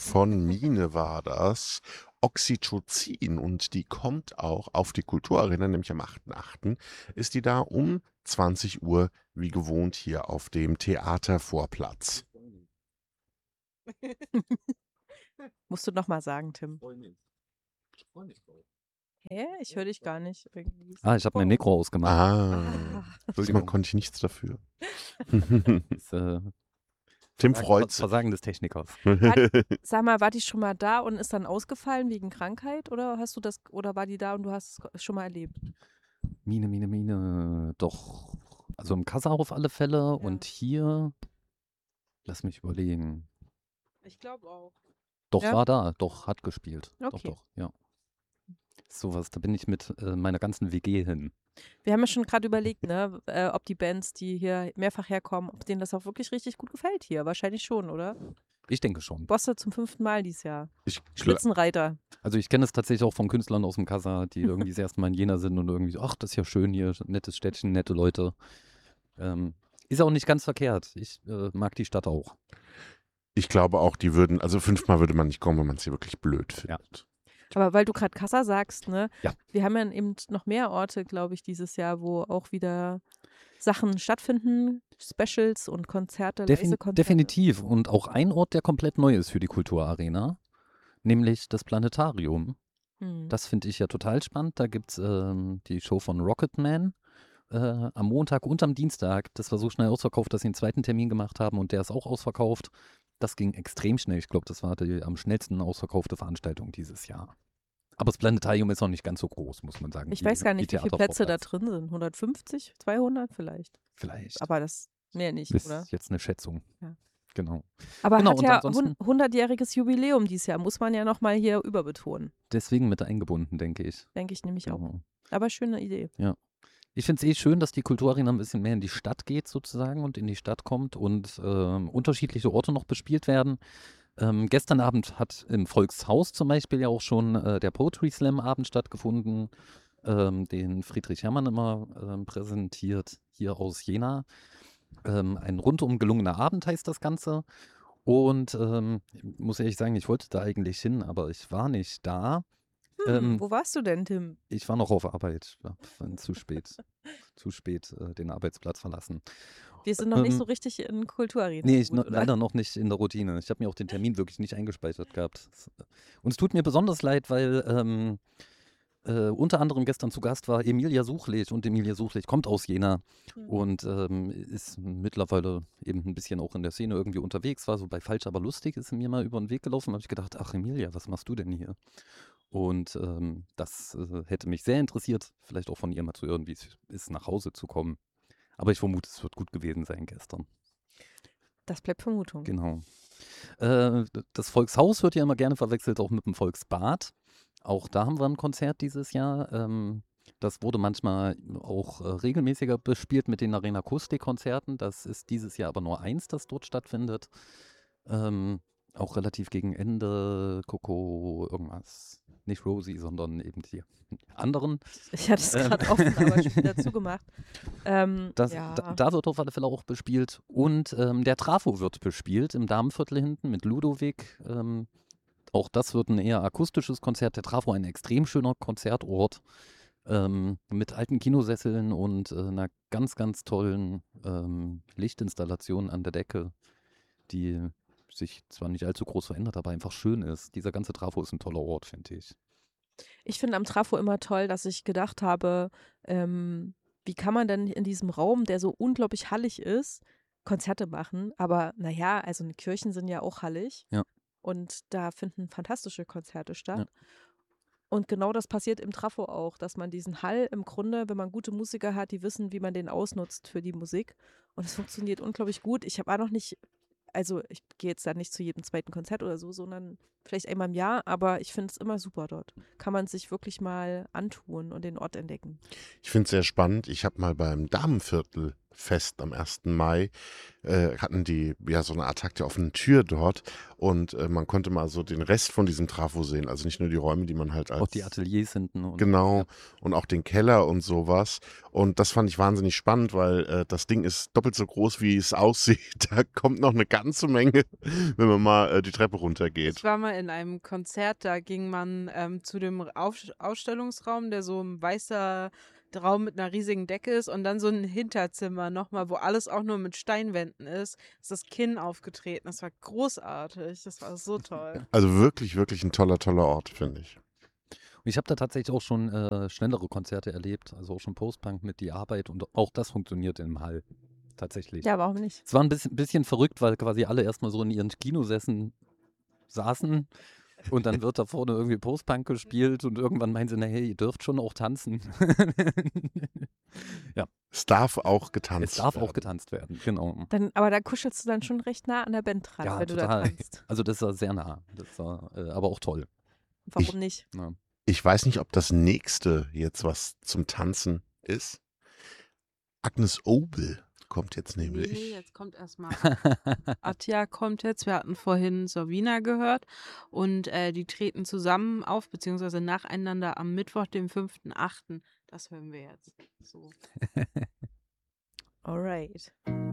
von Mine war das. Oxytocin und die kommt auch auf die Kulturarena, nämlich am 8.8. ist die da um 20 Uhr, wie gewohnt hier auf dem Theatervorplatz. Musst du noch mal sagen, Tim. Hä? Ich höre dich gar nicht irgendwie. Ich habe mein Mikro ausgemacht. Diesmal Entschuldigung. konnte ich nichts dafür. Das ist, Tim freut sich. Versagen des Technikers. Sag mal, war die schon mal da und ist dann ausgefallen wegen Krankheit oder war die da und du hast es schon mal erlebt? Mine. Doch. Also im Kassa auf alle Fälle und hier, lass mich überlegen. Ich glaube auch. Doch, Ja? war da. Doch, hat gespielt. Okay. Doch, ja. Sowas, da bin ich mit meiner ganzen WG hin. Wir haben ja schon gerade überlegt, ne, ob die Bands, die hier mehrfach herkommen, ob denen das auch wirklich richtig gut gefällt hier. Wahrscheinlich schon, oder? Ich denke schon. Bosse zum 5. Mal dieses Jahr. Ich Spitzenreiter. Also ich kenne es tatsächlich auch von Künstlern aus dem Kassa, die irgendwie das erste Mal in Jena sind und irgendwie so, ach, das ist ja schön hier, nettes Städtchen, nette Leute. Ist auch nicht ganz verkehrt. Ich mag die Stadt auch. Ich glaube auch, die würden, also 5-mal würde man nicht kommen, wenn man sie wirklich blöd findet. Aber weil du gerade Kassa sagst, ne? Ja. Wir haben ja eben noch mehr Orte, glaube ich, dieses Jahr, wo auch wieder Sachen stattfinden, Specials und Konzerte, leise Konzerte. Definitiv. Und auch ein Ort, der komplett neu ist für die Kulturarena, nämlich das Planetarium. Das finde ich ja total spannend. Da gibt es die Show von Rocketman am Montag und am Dienstag. Das war so schnell ausverkauft, dass sie einen zweiten Termin gemacht haben und der ist auch ausverkauft. Das ging extrem schnell. Ich glaube, das war die am schnellsten ausverkaufte Veranstaltung dieses Jahr. Aber das Planetarium ist auch nicht ganz so groß, muss man sagen. Ich weiß gar nicht, wie viele Plätze da drin sind. 150, 200 vielleicht. Vielleicht. Aber das mehr nicht, ist oder? Jetzt eine Schätzung. Ja. Genau. Aber genau, hat ja ansonsten 100-jähriges Jubiläum dieses Jahr, muss man ja nochmal hier überbetonen. deswegen mit eingebunden, denke ich. Denke ich nämlich auch. Genau. Aber schöne Idee. Ja. Ich finde es schön, dass die Kulturarena ein bisschen mehr in die Stadt geht sozusagen und in die Stadt kommt und unterschiedliche Orte noch bespielt werden. Gestern Abend hat im Volkshaus zum Beispiel ja auch schon der Poetry Slam Abend stattgefunden, den Friedrich Herrmann immer präsentiert, hier aus Jena. Ein rundum gelungener Abend heißt das Ganze. Und ich muss ehrlich sagen, ich wollte da eigentlich hin, aber ich war nicht da. Wo warst du denn, Tim? Ich war noch auf Arbeit, habe zu spät den Arbeitsplatz verlassen. Wir sind noch nicht so richtig in Kulturarena. Nee, gut, leider noch nicht in der Routine. Ich habe mir auch den Termin wirklich nicht eingespeichert gehabt. Und es tut mir besonders leid, weil unter anderem gestern zu Gast war Emilia Suchlich und Emilia Suchlich kommt aus Jena und ist mittlerweile eben ein bisschen auch in der Szene irgendwie unterwegs, war so bei Falsch, aber lustig, ist mir mal über den Weg gelaufen, habe ich gedacht, ach Emilia, was machst du denn hier? Und das hätte mich sehr interessiert, vielleicht auch von ihr mal zu hören, wie es ist, nach Hause zu kommen. Aber ich vermute, es wird gut gewesen sein gestern. Das bleibt Vermutung. Genau. Das Volkshaus wird ja immer gerne verwechselt, auch mit dem Volksbad. Auch da haben wir ein Konzert dieses Jahr. Das wurde manchmal auch regelmäßiger bespielt mit den Arena-Akustik-Konzerten. Das ist dieses Jahr aber nur eins, das dort stattfindet. Auch relativ gegen Ende. Coco, irgendwas. Nicht Rosie, sondern eben die anderen. Ich hatte es gerade offen, aber schon wieder zugemacht. Da wird auf alle Fälle auch bespielt. Und der Trafo wird bespielt im Damenviertel hinten mit Ludowig. Auch das wird ein eher akustisches Konzert. Der Trafo ein extrem schöner Konzertort mit alten Kinosesseln und einer ganz, ganz tollen Lichtinstallation an der Decke, die sich zwar nicht allzu groß verändert, aber einfach schön ist. Dieser ganze Trafo ist ein toller Ort, finde ich. Ich finde am Trafo immer toll, dass ich gedacht habe, wie kann man denn in diesem Raum, der so unglaublich hallig ist, Konzerte machen? Aber naja, also Kirchen sind ja auch hallig. Ja. Und da finden fantastische Konzerte statt. Ja. Und genau das passiert im Trafo auch, dass man diesen Hall im Grunde, wenn man gute Musiker hat, die wissen, wie man den ausnutzt für die Musik. Und es funktioniert unglaublich gut. Ich habe auch noch nicht, also ich gehe jetzt da nicht zu jedem zweiten Konzert oder so, sondern vielleicht einmal im Jahr, aber ich finde es immer super dort. Kann man sich wirklich mal antun und den Ort entdecken. Ich finde es sehr spannend. Ich habe mal beim Damenviertel Fest am 1. Mai hatten die ja so eine Art Tag der offenen Tür dort und man konnte mal so den Rest von diesem Trafo sehen. Also nicht nur die Räume, die man halt Auch die als Ateliers hinten und genau ja. und auch den Keller und sowas. Und das fand ich wahnsinnig spannend, weil das Ding ist doppelt so groß, wie es aussieht. Da kommt noch eine ganze Menge, wenn man mal die Treppe Ich runtergeht. war mal in einem Konzert, da ging man zu dem Ausstellungsraum, der so ein weißer Raum mit einer riesigen Decke ist und dann so ein Hinterzimmer nochmal, wo alles auch nur mit Steinwänden ist das Kinn aufgetreten. Das war großartig. Das war so toll. Also wirklich, wirklich ein toller, toller Ort, finde ich. Und ich habe da tatsächlich auch schon schnellere Konzerte erlebt, also auch schon Post-Punk mit Die Arbeit und auch das funktioniert im Hall. Tatsächlich. Ja, warum nicht? Es war ein bisschen verrückt, weil quasi alle erstmal so in ihren Kinosässen saßen und dann wird da vorne irgendwie Post-Punk gespielt und irgendwann meinen sie, na hey, ihr dürft schon auch tanzen. Ja, Es darf auch es getanzt darf auch werden. getanzt werden, genau. Aber da kuschelst du dann schon recht nah an der Band dran, Ja, wenn du da total. tanzt. Also das war sehr nah, das war aber auch toll. Warum nicht? Ja. Ich weiß nicht, ob das nächste jetzt was zum Tanzen ist. Agnes Obel kommt jetzt Nee, nämlich. jetzt kommt erstmal Atja kommt jetzt. Wir hatten vorhin Sorvina gehört und die treten zusammen auf, beziehungsweise nacheinander am Mittwoch, dem 5.8. Das hören wir jetzt. So. Alright.